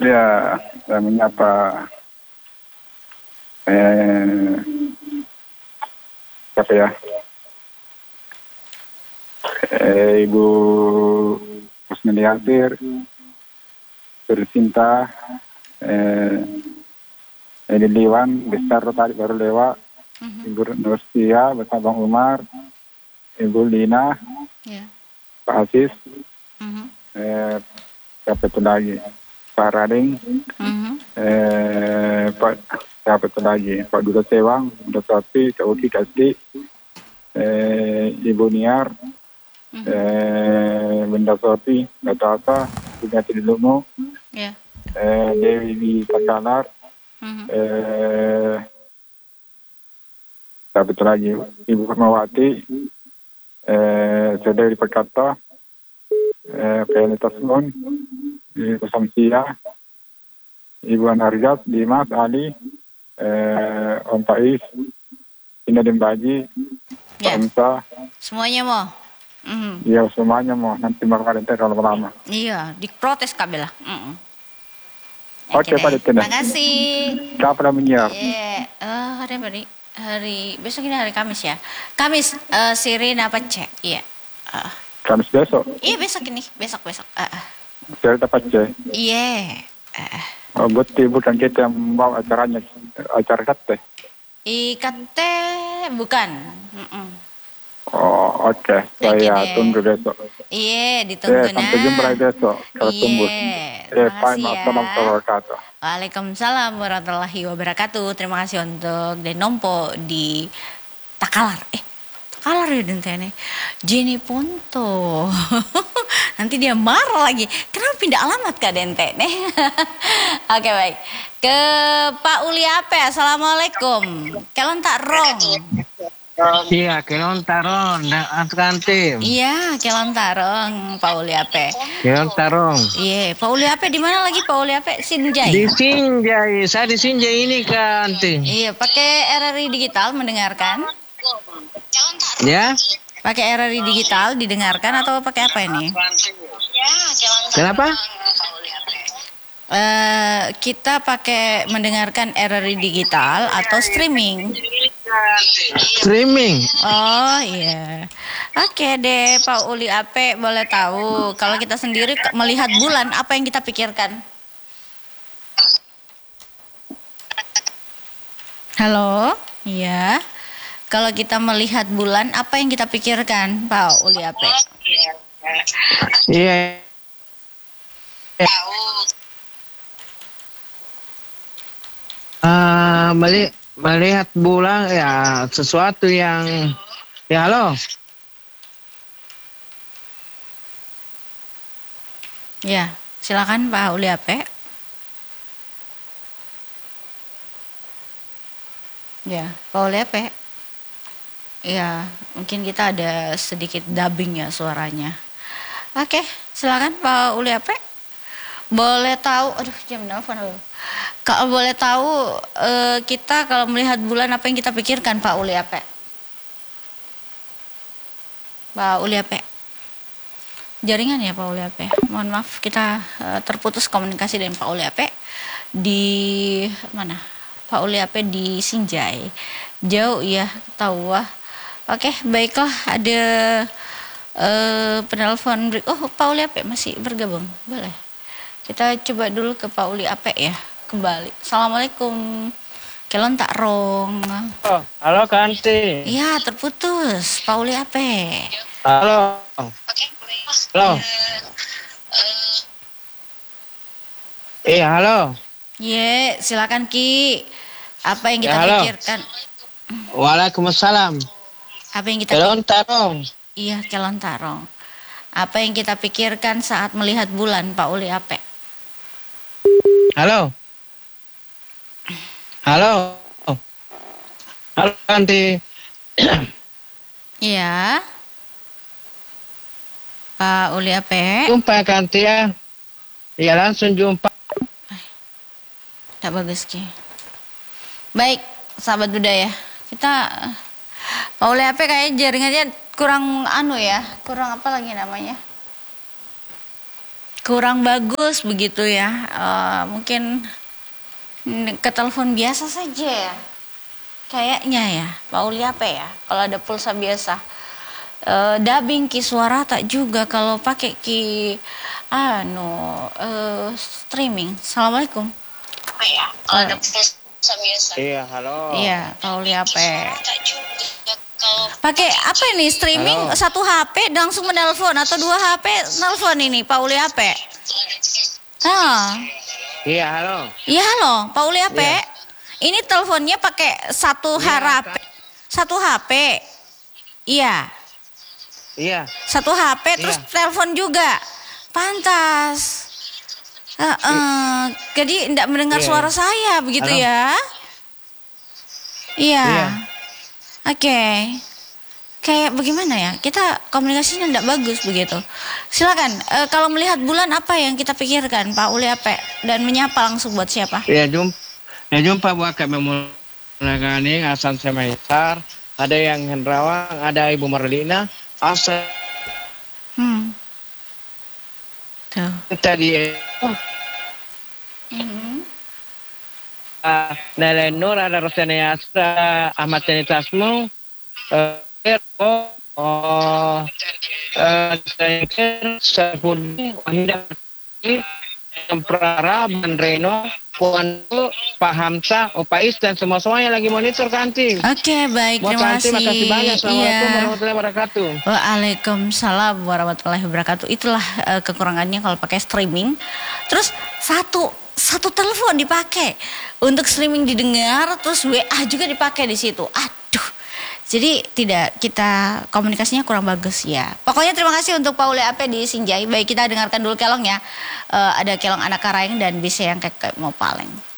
Ya, saya menyapa siapa ya? Ibu Kusmiliantir, Tercinta, Edi Liwan, besar tadi baru lewat, Ibu Nursia, bersama Bang Umar, Ibu Lina, Pak Aziz, siapa itu lagi? Pak Rading, Pak siapa itu lagi? Pak Duda Sewang, Duda Sofi, Kak Uki, Kak Sti, Ibu Niar, Benda Sofi, Datu Asa, Punya Tidilumu, Dewi Takalar, siapa itu lagi? Ibu Fatmawati, Saudari Perkata, Kayani Tasmun, Ibu Samsia, Ibu Anarjat, Dimas, Ali, Om Faiz, Ina Dembaji, Pak Amsa. Semuanya mau? Iya, semuanya mau. Nanti makan kalau lama. Iya, diprotes kabel lah. Oke, Pak Deten. Terima kasih. Kapan menyiar? Hari besok ini hari Kamis ya. Kamis Sirin apa cek? Iya. Kamis besok. Iya besok ini, besok. Sirin apa cek? Iya. Oh, bukan kita yang mau acaranya, acara kate. Kate bukan. Oh, oke. Saya tunggu besok. Iya, ditunggu. Sampai jumpa besok. Kalau tunggu. Assalamualaikum wabarakatuh. Waalaikumsalam warahmatullahi wabarakatuh. Terima kasih untuk Denompo di Takalar. Takalar ya dentene. Jenny Ponto. Nanti dia marah lagi. Kenapa pindah alamat Kak Dente? Oke, baik. Ke Pak Uli Ape. Assalamualaikum. Kelon tak rong. Iya, kelon tarong antum. Iya, kelon tarong Pak Uli Ape. Kelon tarong. Iya, Pak Uli Ape di mana lagi Pak Uli Ape? Sinjai. Di Sinjai, saya di Sinjai ini kan, Anting. Iya, pakai RRI digital mendengarkan? Ya. Pakai RRI digital didengarkan atau pakai apa ini? Kenapa? Kita pakai mendengarkan RRI digital atau streaming? Streaming. Oh iya. Oke deh Pak Uli Ape, boleh tahu kalau kita sendiri melihat bulan apa yang kita pikirkan? Halo? Iya. Kalau kita melihat bulan apa yang kita pikirkan Pak Uli Ape? Iya. Melihat bulan ya sesuatu yang ya halo. Ya, silakan Pak Uli Ape. Ya, Pak Uli Ape. Ya, mungkin kita ada sedikit dubbing ya suaranya. Oke, silakan Pak Uli Ape. Boleh tahu, aduh jam nelfon dulu. Kalau boleh tahu kita kalau melihat bulan apa yang kita pikirkan Pak Uli Ape? Pak Uli Ape. Jaringan ya Pak Uli Ape. Mohon maaf kita terputus komunikasi dengan Pak Uli Ape di mana? Pak Uli Ape di Sinjai. Jauh ya, tahu wah. Oke, baiklah ada penelpon. Oh, Pak Uli Ape masih bergabung. Boleh. Kita coba dulu ke Pak Uli Ape ya, kembali. Assalamualaikum. Kelon tak rong. Oh, halo Kanti. Iya, terputus. Pak Uli Ape. Halo. Halo. Iya, halo. Ye, silakan Ki. Apa yang kita pikirkan? Waalaikumsalam. Apa yang kita Kelon tarong. Iya, kelon tarong. Apa yang kita pikirkan saat melihat bulan Pak Uli Ape? Halo. Halo. Halo Kanti. Iya. Pak Uli Ape. Jumpa Kanti ya. Iya langsung jumpa. Tak bagus Ki. Baik, sahabat budaya. Kita Pak Uli Ape kayaknya jaringannya kurang anu ya. Kurang apa lagi namanya? kurang bagus begitu ya. Mungkin ke telepon biasa saja ya. Kayaknya ya, Pak Uli apa ya? Kalau ada pulsa biasa. Dubbing ki suara tak juga kalau pakai ki streaming. Assalamualaikum. Apa ya? Kalau ada pulsa biasa. Iya, halo. Iya, Pak Uli apa? Pakai apa ini streaming? Halo. Satu HP langsung menelpon atau 2 HP nelpon ini Pak Uli apa? Iya, halo. Iya, halo, Pak Uli apa? Iya. Ini teleponnya pakai satu HP. Iya. Iya. Satu HP terus telepon juga. Pantas. Jadi tidak mendengar suara saya begitu. Halo. Ya. Iya. Oke. Kayak bagaimana ya? Kita komunikasinya tidak bagus begitu. Silakan. Kalau melihat bulan apa yang kita pikirkan, Pak Uli apa? Dan menyapa langsung buat siapa? Jumpa buat kami Mulagani, Hasan Semaisar, ada yang Hendrawang, ada Ibu Marlina, Asa. Tuh. Tadi Nela Nur, ada Rosania Asra, Ahmad Tenitasmu, Sarpudi, Wahidah, Prara, Reno, Puanto, Pak Hamzah, Opais dan semuanya lagi monitor Kanti. Oke, baik, terima kasih. Makasih banyak. Assalamualaikum warahmatullahi wabarakatuh. Waalaikumsalam warahmatullahi wabarakatuh. Itulah kekurangannya kalau pakai streaming. Terus satu telepon dipakai untuk streaming didengar, terus WA juga dipakai di situ. Aduh. Jadi kita komunikasinya kurang bagus ya. Pokoknya terima kasih untuk Pak Uli Ape di Sinjai. Baik, kita dengarkan dulu kelongnya. Ada kelong anak karaeng dan bisa yang kayak mau paleng.